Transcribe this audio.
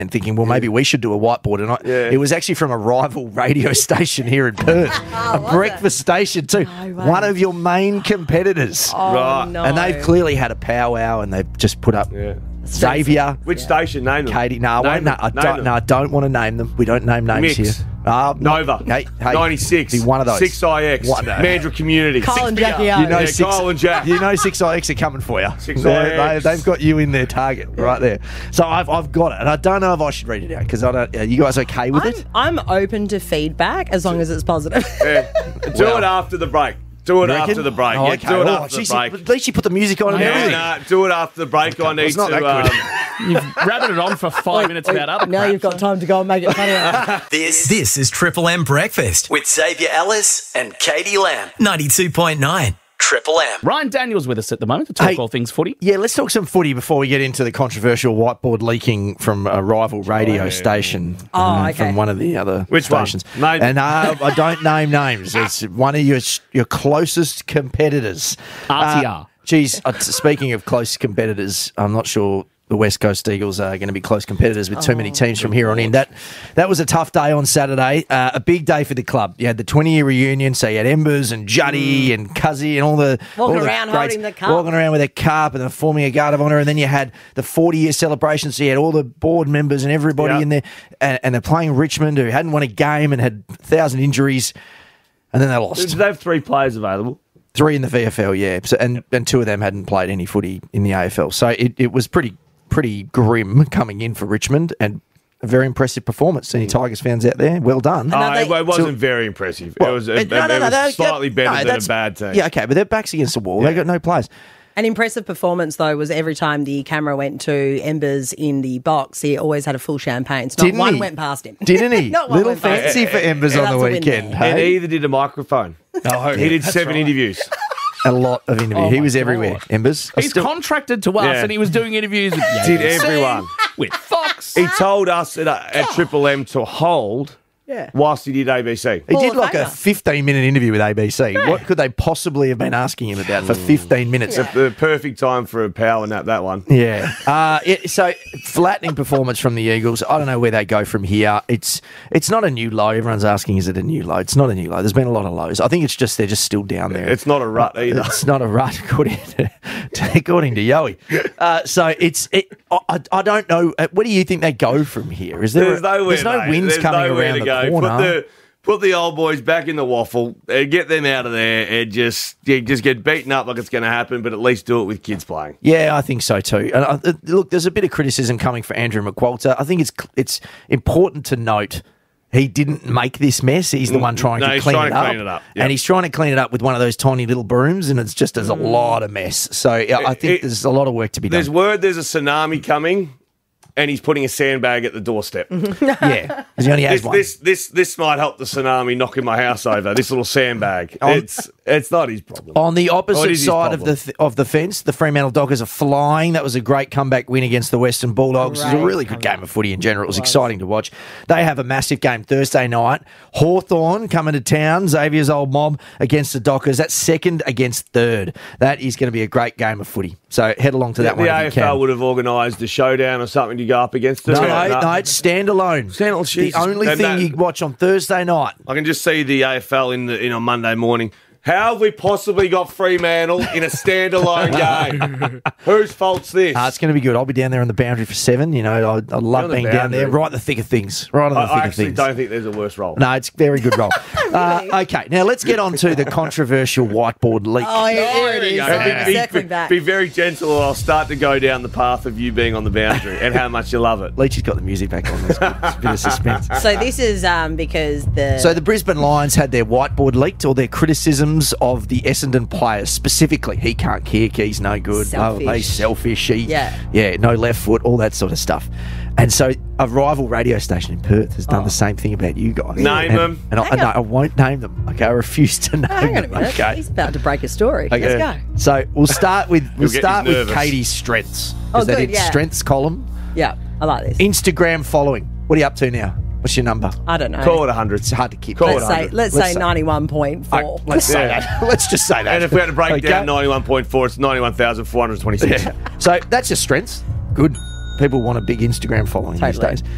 and thinking, well, maybe we should do a whiteboard. And it was actually from a rival radio station here in Perth, a breakfast station too. One of your main competitors. Right. No. And they've clearly had a powwow and they've just put up Xavier. Which station? Name them. Katie. No, I don't want to name them. We don't name names Mix. here. Nova. Hey, 96. Be one of those. 6IX. Mandurah Community. Kyle and 6PR. Jackie You know, Kyle and Jack. You know 6IX are coming for you. 6IX. They've got you in their target right there. So I've got it. And I don't know if I should read it out because I don't. Are you guys okay with it? I'm open to feedback as long as it's positive. Do it after the break. Do it after the break. Oh, Yeah, okay. do it Oh, after geez, the break. At least you put the music on and everything. Nah, do it after the break. I need it's not to. that good. You've rabbited on for 5 minutes about other Now crap, you've got time to go and make it funnier. This is Triple M Breakfast with Xavier Ellis and Katie Lamb. 92.9 Triple M. Ryan Daniels with us at the moment to talk all things footy. Yeah, let's talk some footy before we get into the controversial whiteboard leaking from a rival radio station. From one of the other stations. Name. And I don't name names. It's one of your closest competitors. RTR. Speaking of close competitors, I'm not sure the West Coast Eagles are going to be close competitors with too many teams from here on in. That was a tough day on Saturday. A big day for the club. You had the 20-year reunion, so you had Embers and Juddy and Cuzzy and all the Walking all the around greats holding the cup. walking around with a cup and forming a guard of honour. And then you had the 40-year celebration, so you had all the board members and everybody in there. And they're playing Richmond, who hadn't won a game and had 1,000 injuries, and then they lost. Did they have 3 players available? 3 in the VFL, yeah. So, and 2 of them hadn't played any footy in the AFL. So it was pretty grim coming in for Richmond, and a very impressive performance. Any Tigers fans out there, well done. It wasn't very impressive. It was slightly better than a bad team. Yeah, okay, but their back's against the wall. They got no players. An impressive performance, though, was every time the camera went to Embers in the box, he always had a full champagne. So not one went past him. Didn't he? Not one Little went past fancy him. for Embers on the That's a win weekend. there. And Hey? he either did a microphone. He did 7 interviews. A lot of interviews. He was everywhere. Embers. He's contracted to us and he was doing interviews with Did ABC, everyone. with Fox. He told us at Triple M to hold whilst he did ABC. He Hall did of like a Famer. 15-minute interview with ABC. What could they possibly have been asking him about for 15 minutes? The perfect time for a power nap, that one. Yeah. So flattening performance from the Eagles. I don't know where they go from here. It's not a new low. Everyone's asking, is it a new low? It's not a new low. There's been a lot of lows. I think it's just they're just still down there. It's not a rut either. It's not a rut, according to Yowie. I don't know. Where do you think they go from here? Is there? There's nowhere, there's no mate. winds There's coming nowhere around to the go. corner. Put the old boys back in the waffle and get them out of there and just get beaten up like it's going to happen, but at least do it with kids playing. Yeah, I think so too. And look, there's a bit of criticism coming for Andrew McQualter. I think it's important to note he didn't make this mess. He's the one trying to clean it up. Yep. And he's trying to clean it up with one of those tiny little brooms, and it's just there's a lot of mess. So I think there's a lot of work to be done. There's word there's a tsunami coming, and he's putting a sandbag at the doorstep. Yeah, because he only has one. This might help the tsunami knocking my house over. This little sandbag. It's not his problem. On the Oh, it opposite is his side problem. of the fence, the Fremantle Dockers are flying. That was a great comeback win against the Western Bulldogs. It was a really good game of footy in general. It was exciting to watch. They have a massive game Thursday night. Hawthorn coming to town, Xavier's old mob, against the Dockers. That's second against third. That is going to be a great game of footy. So head along to that The one if you AFL can. would have organised a showdown or something to go up against them. No, it's standalone. Standalone. The only thing you watch on Thursday night. I can just see the AFL in on Monday morning. How have we possibly got Fremantle in a standalone game? Whose fault's this? It's going to be good. I'll be down there on the boundary for 7. You know, I love being down there, right in the thick of things. I actually don't think there's a worse role. No, it's a very good role. Okay, now let's get on to the controversial whiteboard leak. Oh, here it is. Circling back. Be very gentle or I'll start to go down the path of you being on the boundary and how much you love it. Leachy's got the music back on. There's a bit of suspense. So this is because the Brisbane Lions had their whiteboard leaked, or their criticisms of the Essendon players. Specifically, he can't kick, he's no good. Selfish. He's selfish. No left foot, all that sort of stuff. And so a rival radio station in Perth has done the same thing about you guys. Name them. And I won't name them. Okay, I refuse to name Hang on a them. minute. Okay. He's about to break a story. Okay. Let's go. So we'll start with nervous. Katie's strengths. Oh, They good, did yeah. strengths column. Yeah, I like this. Instagram following. What are you up to now? What's your number? I don't know. Call it 100. It's hard to keep. Let's say 91.4. Let's say that. Let's just say that. And if we had to break down 91.4, it's 91,426. So that's your strengths. Good. People want a big Instagram following these days.